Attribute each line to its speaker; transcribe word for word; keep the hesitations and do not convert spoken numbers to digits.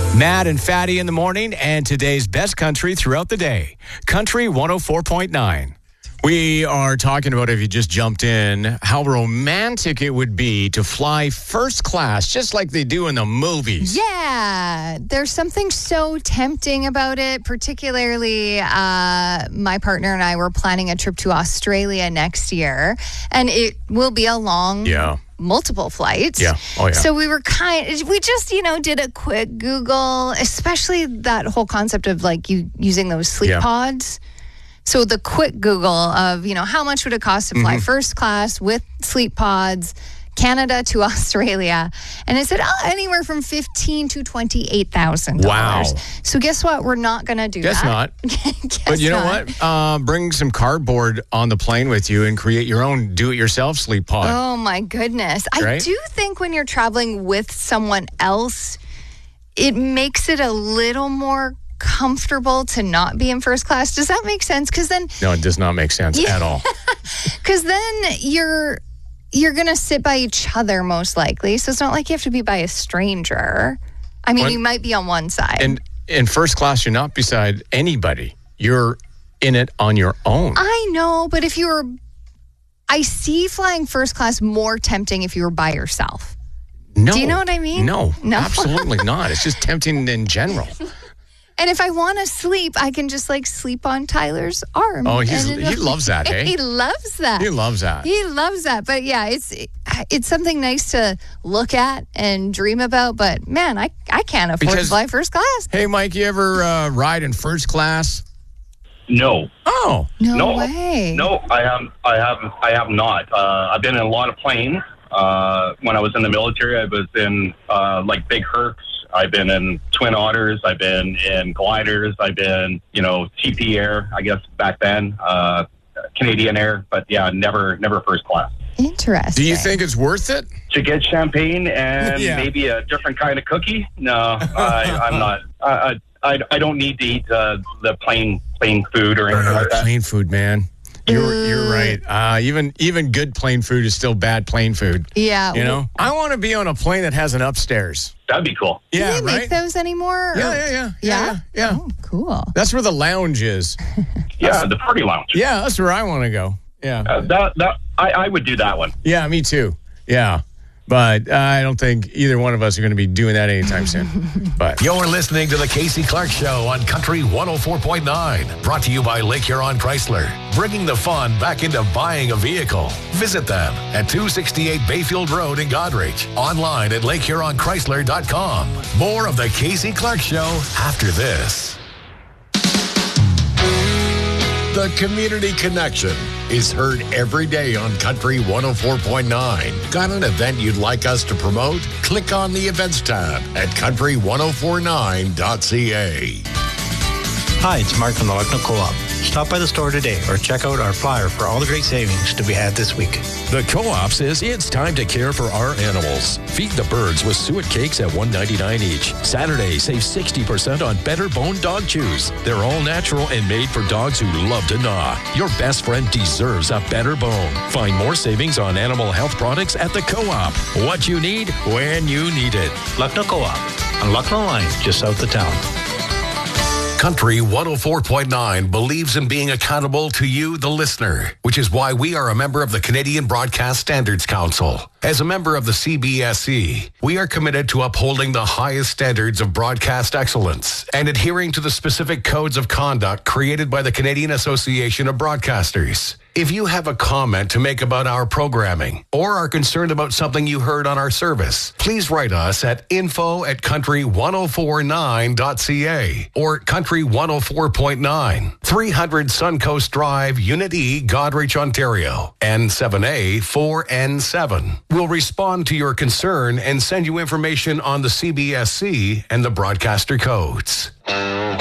Speaker 1: Matt and Fatty in the morning, and today's best country throughout the day. Country one oh four point nine. We are talking about, if you just jumped in, how romantic it would be to fly first class, just like they do in the movies.
Speaker 2: Yeah, there's something so tempting about it, particularly uh, my partner and I were planning a trip to Australia next year, and it will be a long...
Speaker 1: Yeah.
Speaker 2: multiple flights.
Speaker 1: Yeah. Oh, yeah.
Speaker 2: So we were kind we just, you know, did a quick Google, especially that whole concept of like you using those sleep
Speaker 1: Yeah.
Speaker 2: pods. So the quick Google of, you know, how much would it cost to fly
Speaker 1: Mm-hmm.
Speaker 2: first class with sleep pods, Canada to Australia? And it said, oh, anywhere from fifteen to twenty-eight thousand dollars.
Speaker 1: Wow.
Speaker 2: So guess what? We're not going to do
Speaker 1: Guess
Speaker 2: that.
Speaker 1: not.
Speaker 2: Guess
Speaker 1: But you know
Speaker 2: not.
Speaker 1: what? Uh, bring some cardboard on the plane with you and create your own do-it-yourself sleep pod.
Speaker 2: Oh, my goodness. I
Speaker 1: Right?
Speaker 2: do think when you're traveling with someone else, it makes it a little more comfortable to not be in first class. Does that make sense? Because then,
Speaker 1: No, it does not make sense
Speaker 2: Yeah.
Speaker 1: at all.
Speaker 2: because then you're you're gonna sit by each other most likely. So it's not like you have to be by a stranger. I mean,
Speaker 1: When-
Speaker 2: you might be on one side.
Speaker 1: And in first class, you're not beside anybody. You're in it on your own.
Speaker 2: I know, but if you were, I see flying first class more tempting if you were by yourself.
Speaker 1: No.
Speaker 2: Do you know what I mean?
Speaker 1: No,
Speaker 2: No.
Speaker 1: absolutely not. It's just tempting in general.
Speaker 2: And if I want to sleep, I can just like sleep on Tyler's arm.
Speaker 1: Oh, he's,
Speaker 2: And
Speaker 1: he
Speaker 2: it'll-
Speaker 1: loves that, hey?
Speaker 2: He loves that.
Speaker 1: He loves that.
Speaker 2: He loves that. But yeah, it's it's something nice to look at and dream about. But man, I, I can't afford
Speaker 1: Because-
Speaker 2: to fly first class.
Speaker 1: Hey, Mike, you ever uh, ride in first class?
Speaker 3: No,
Speaker 1: Oh,
Speaker 2: No,
Speaker 3: no,
Speaker 2: way.
Speaker 3: no, I have, I have, I have not. Uh, I've been in a lot of planes. Uh, when I was in the military, I was in uh, like big Hercs. I've been in Twin Otters. I've been in gliders. I've been, you know, T P Air. I guess back then, uh, Canadian Air. But yeah, never, never first class.
Speaker 2: Interesting.
Speaker 1: do you think it's worth it?
Speaker 3: To get champagne and
Speaker 1: Yeah.
Speaker 3: maybe a different kind of cookie? No, I, I'm not. I, I, I don't need to eat uh, the plain plain food or anything
Speaker 1: Uh,
Speaker 3: like that.
Speaker 1: plain food, man. You're you're right. Uh, even even good plain food is still bad plain food.
Speaker 2: Yeah.
Speaker 1: You know, I want to be on a plane that has an upstairs.
Speaker 3: That'd be cool.
Speaker 2: Do
Speaker 1: Yeah,
Speaker 2: they make
Speaker 1: right.
Speaker 2: those anymore?
Speaker 1: Yeah,
Speaker 2: Or-
Speaker 1: yeah, yeah, yeah,
Speaker 2: Yeah?
Speaker 1: yeah, yeah.
Speaker 2: Oh, cool.
Speaker 1: That's where the lounge is.
Speaker 3: Yeah, the party lounge.
Speaker 1: Yeah, that's where I want to go. Yeah,
Speaker 3: Uh, that that I, I would do that one.
Speaker 1: yeah, me too. Yeah, but uh, I don't think either one of us are going to be doing that anytime soon. But
Speaker 4: You're listening to the Casey Clark Show on Country one oh four point nine. Brought to you by Lake Huron Chrysler. Bringing the fun back into buying a vehicle. Visit them at two sixty-eight Bayfield Road in Godrich. Online at lake huron chrysler dot com. More of the Casey Clark Show after this. The Community Connection is heard every day on Country one oh four point nine. Got an event you'd like us to promote? Click on the events tab at country ten forty-nine dot c a.
Speaker 5: Hi, it's Mark from the Lucknow Co-op. Stop by the store today or check out our flyer for all the great savings to be had this week.
Speaker 6: The Co-op says it's time to care for our animals. Feed the birds with suet cakes at one ninety-nine each. Saturday, save sixty percent on Better Bone dog chews. They're all natural and made for dogs who love to gnaw. Your best friend deserves a better bone. Find more savings on animal health products at the Co-op. What you need, when you need it.
Speaker 5: Lucknow Co-op on Lucknow Line, just south of town.
Speaker 4: Country one oh four point nine believes in being accountable to you, the listener, which is why we are a member of the Canadian Broadcast Standards Council. As a member of the C B S E, we are committed to upholding the highest standards of broadcast excellence and adhering to the specific codes of conduct created by the Canadian Association of Broadcasters. If you have a comment to make about our programming or are concerned about something you heard on our service, please write us at info at country ten forty-nine dot c a or Country one oh four point nine, three hundred Suncoast Drive, Unit E, Godrich, Ontario, N seven A four N seven. We'll respond to your concern and send you information on the C B S C and the broadcaster codes.